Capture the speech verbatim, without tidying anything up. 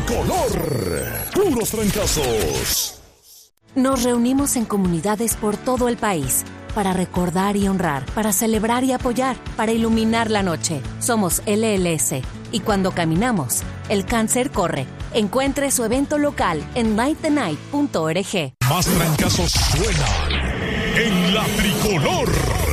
tricolor. Puros trancazos. Nos reunimos en comunidades por todo el país para recordar y honrar, para celebrar y apoyar, para iluminar la noche. Somos L L S y cuando caminamos, el cáncer corre. Encuentre su evento local en light the night punto org. Más trancazos suenan en la tricolor.